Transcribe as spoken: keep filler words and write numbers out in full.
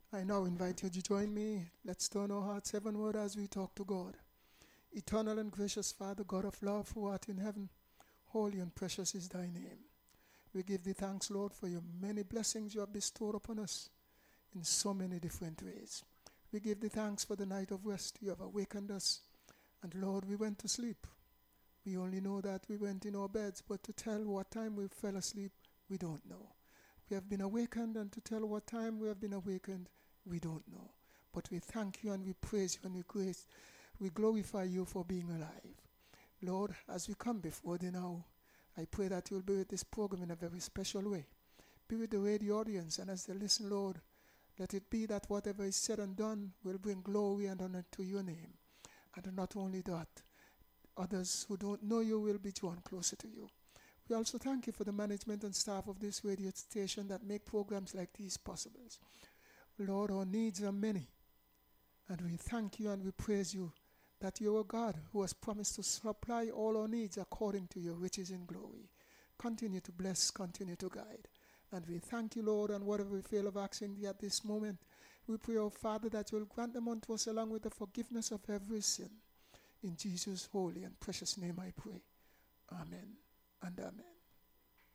I now invite you to join me. Let's turn our hearts heavenward as we talk to God. Eternal and gracious Father, God of love, who art in heaven, holy and precious is thy name. We give thee thanks, Lord, for your many blessings you have bestowed upon us in so many different ways. We give thee thanks for the night of rest. You have awakened us. And Lord, we went to sleep. We only know that we went in our beds, but to tell what time we fell asleep, we don't know. We have been awakened, and to tell what time we have been awakened, we don't know. But we thank you and we praise you and we grace, we glorify you for being alive. Lord, as we come before thee now, I pray that you'll be with this program in a very special way. Be with the radio audience, and as they listen, Lord, let it be that whatever is said and done will bring glory and honor to your name. And not only that, others who don't know you will be drawn closer to you. We also thank you for the management and staff of this radio station that make programs like these possible. Lord, our needs are many, and we thank you and we praise you that you are God who has promised to supply all our needs according to your riches in glory. Continue to bless, continue to guide. And we thank you, Lord, and whatever we fail of asking thee at this moment, we pray, O Father, that you will grant them unto us along with the forgiveness of every sin. In Jesus' holy and precious name I pray. Amen and amen.